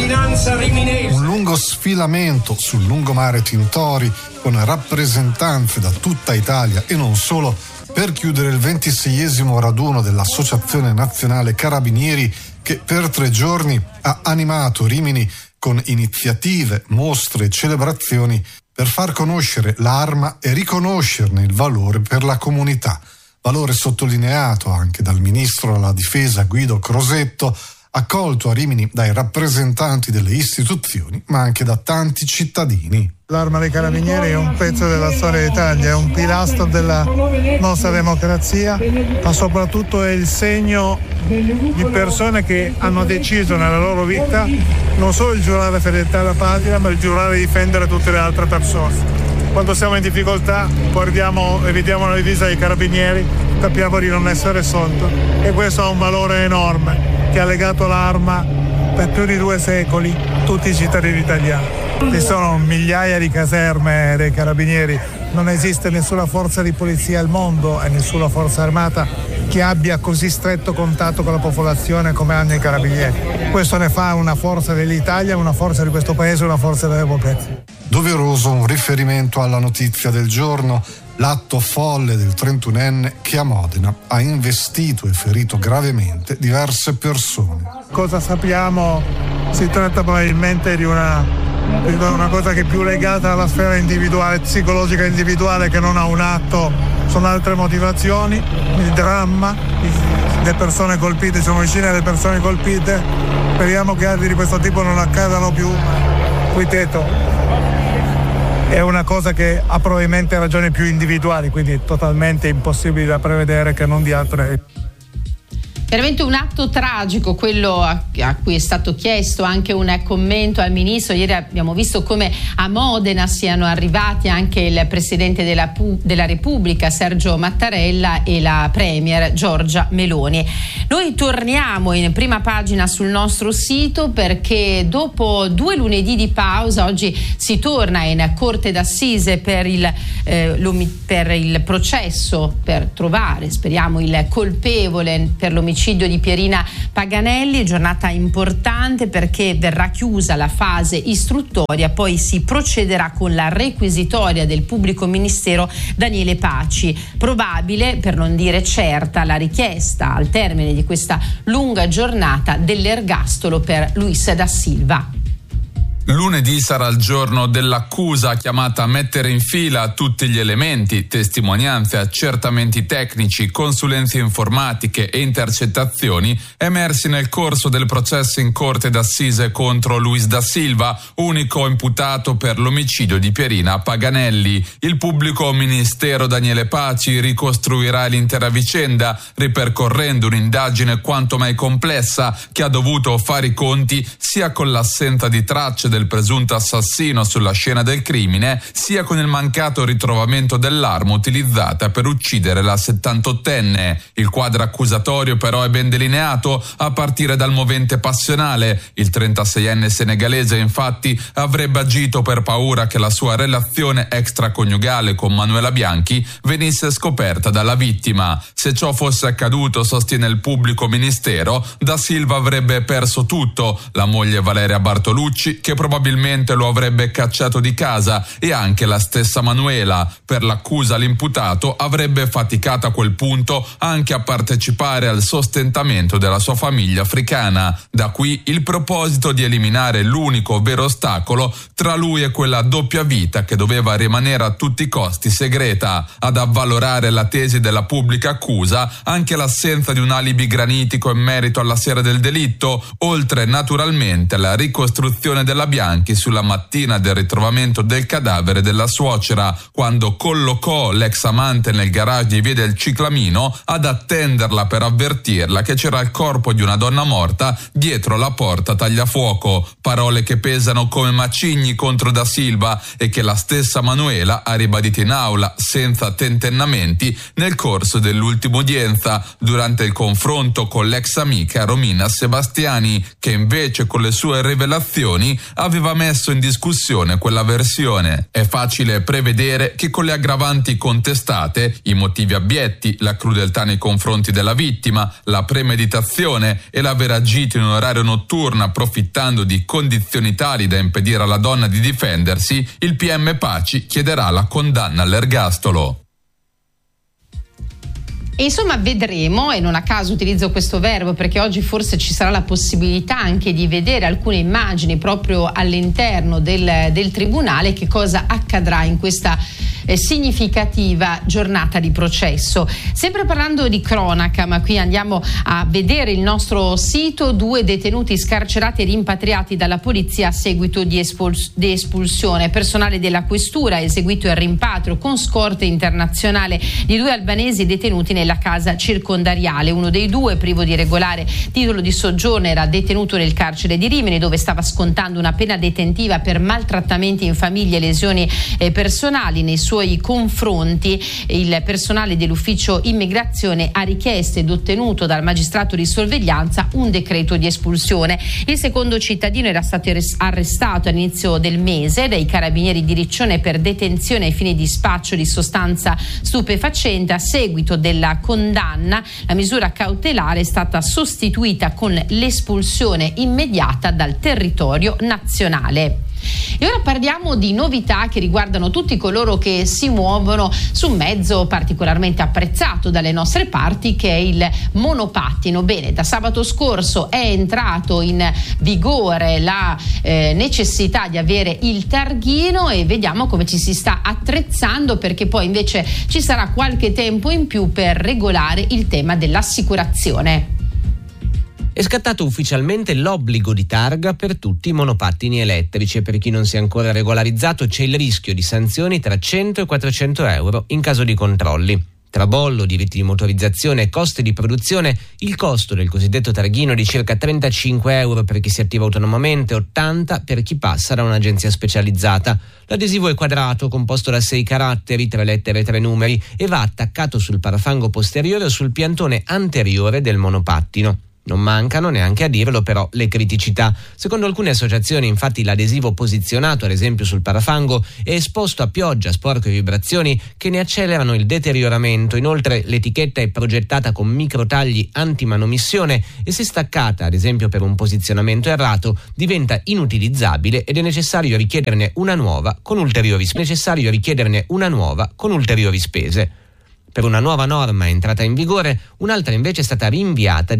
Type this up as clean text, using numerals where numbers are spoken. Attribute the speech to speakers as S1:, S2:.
S1: cittadinanza riminese.
S2: Un lungo sfilamento sul lungomare Tintori con rappresentanze da tutta Italia e non solo per chiudere il 26esimo raduno dell'Associazione Nazionale Carabinieri che per 3 giorni ha animato Rimini con iniziative, mostre e celebrazioni per far conoscere l'arma e riconoscerne il valore per la comunità. Valore sottolineato anche dal ministro della Difesa Guido Crosetto, accolto a Rimini dai rappresentanti delle istituzioni, ma anche da tanti cittadini.
S3: L'Arma dei Carabinieri è un pezzo della storia d'Italia, è un pilastro della nostra democrazia, ma soprattutto è il segno di persone che hanno deciso nella loro vita non solo il giurare fedeltà alla patria, ma il giurare di difendere tutte le altre persone. Quando siamo in difficoltà guardiamo e vediamo la divisa dei Carabinieri, capiamo di non essere sotto, e questo ha un valore enorme che ha legato l'arma per più di 2 secoli a tutti i cittadini italiani. Ci sono migliaia di caserme dei Carabinieri, non esiste nessuna forza di polizia al mondo e nessuna forza armata che abbia così stretto contatto con la popolazione come hanno i Carabinieri. Questo ne fa una forza dell'Italia, una forza di questo paese, una forza della democrazia.
S2: Doveroso un riferimento alla notizia del giorno, l'atto folle del 31enne che a Modena ha investito e ferito gravemente diverse persone.
S3: Cosa sappiamo? Si tratta probabilmente di una cosa che è più legata alla sfera individuale, psicologica individuale, che non ha un atto, sono altre motivazioni, il dramma, le persone colpite, siamo vicini alle persone colpite, speriamo che atti di questo tipo non accadano più. Ripeto, è una cosa che ha probabilmente ragioni più individuali, quindi è totalmente impossibile da prevedere che non di altre.
S4: Veramente un atto tragico quello a cui è stato chiesto anche un commento al ministro. Ieri abbiamo visto come a Modena siano arrivati anche il Presidente della Repubblica Sergio Mattarella e la Premier Giorgia Meloni. Noi torniamo in prima pagina sul nostro sito perché dopo 2 lunedì di pausa oggi si torna in Corte d'Assise per il processo per trovare, speriamo, il colpevole per l'omicidio di Pierina Paganelli. Giornata importante perché verrà chiusa la fase istruttoria, poi si procederà con la requisitoria del pubblico ministero Daniele Paci. Probabile, per non dire certa, la richiesta al termine di questa lunga giornata dell'ergastolo per Luis da Silva.
S5: Lunedì sarà il giorno dell'accusa chiamata a mettere in fila tutti gli elementi, testimonianze, accertamenti tecnici, consulenze informatiche e intercettazioni emersi nel corso del processo in Corte d'Assise contro Luis da Silva, unico imputato per l'omicidio di Pierina Paganelli. Il pubblico ministero Daniele Paci ricostruirà l'intera vicenda, ripercorrendo un'indagine quanto mai complessa che ha dovuto fare i conti sia con l'assenza di tracce del presunto assassino sulla scena del crimine, sia con il mancato ritrovamento dell'arma utilizzata per uccidere la 78enne. Il quadro accusatorio però è ben delineato a partire dal movente passionale. Il 36enne senegalese infatti avrebbe agito per paura che la sua relazione extraconiugale con Manuela Bianchi venisse scoperta dalla vittima. Se ciò fosse accaduto, sostiene il pubblico ministero, da Silva avrebbe perso tutto: la moglie Valeria Bartolucci, che probabilmente lo avrebbe cacciato di casa, e anche la stessa Manuela. Per l'accusa l'imputato avrebbe faticato a quel punto anche a partecipare al sostentamento della sua famiglia africana. Da qui il proposito di eliminare l'unico vero ostacolo tra lui e quella doppia vita che doveva rimanere a tutti i costi segreta. Ad avvalorare la tesi della pubblica accusa anche l'assenza di un alibi granitico in merito alla sera del delitto, oltre naturalmente alla ricostruzione della Bianchi sulla mattina del ritrovamento del cadavere della suocera, quando collocò l'ex amante nel garage di via del Ciclamino ad attenderla per avvertirla che c'era il corpo di una donna morta dietro la porta tagliafuoco. Parole che pesano come macigni contro da Silva e che la stessa Manuela ha ribadito in aula senza tentennamenti nel corso dell'ultima udienza, durante il confronto con l'ex amica Romina Sebastiani, che invece con le sue rivelazioni ha aveva messo in discussione quella versione. È facile prevedere che con le aggravanti contestate, i motivi abietti, la crudeltà nei confronti della vittima, la premeditazione e l'aver agito in un orario notturno approfittando di condizioni tali da impedire alla donna di difendersi, il PM Paci chiederà la condanna all'ergastolo.
S4: E insomma vedremo, e non a caso utilizzo questo verbo perché oggi forse ci sarà la possibilità anche di vedere alcune immagini proprio all'interno del tribunale, che cosa accadrà in questa significativa giornata di processo. Sempre parlando di cronaca, ma qui andiamo a vedere il nostro sito: 2 detenuti scarcerati e rimpatriati dalla polizia a seguito di espulsione. Personale della questura ha eseguito il rimpatrio con scorta internazionale di 2 albanesi detenuti nella casa circondariale. Uno dei 2, privo di regolare titolo di soggiorno, era detenuto nel carcere di Rimini, dove stava scontando una pena detentiva per maltrattamenti in famiglia e lesioni personali. Nei suoi confronti il personale dell'ufficio immigrazione ha richiesto ed ottenuto dal magistrato di sorveglianza un decreto di espulsione. Il secondo cittadino era stato arrestato all'inizio del mese dai carabinieri di Riccione per detenzione ai fini di spaccio di sostanza stupefacente. A seguito della condanna, la misura cautelare è stata sostituita con l'espulsione immediata dal territorio nazionale. E ora parliamo di novità che riguardano tutti coloro che si muovono su un mezzo particolarmente apprezzato dalle nostre parti, che è il monopattino. Bene, da sabato scorso è entrato in vigore la necessità di avere il targhino, e vediamo come ci si sta attrezzando, perché poi invece ci sarà qualche tempo in più per regolare il tema dell'assicurazione.
S1: È scattato ufficialmente l'obbligo di targa per tutti i monopattini elettrici, e per chi non si è ancora regolarizzato c'è il rischio di sanzioni tra 100 e 400 euro in caso di controlli. Tra bollo, diritti di motorizzazione e costi di produzione, il costo del cosiddetto targhino è di circa 35 euro per chi si attiva autonomamente, 80 per chi passa da un'agenzia specializzata. L'adesivo è quadrato, composto da 6 caratteri, 3 lettere e 3 numeri, e va attaccato sul parafango posteriore o sul piantone anteriore del monopattino. Non mancano, neanche a dirlo però, le criticità. Secondo alcune associazioni, infatti, l'adesivo posizionato ad esempio sul parafango è esposto a pioggia, sporco e vibrazioni che ne accelerano il deterioramento. Inoltre l'etichetta è progettata con microtagli anti-manomissione e, se staccata ad esempio per un posizionamento errato, diventa inutilizzabile ed è necessario richiederne una nuova con ulteriori spese. Per una nuova norma entrata in vigore, un'altra invece è stata rinviata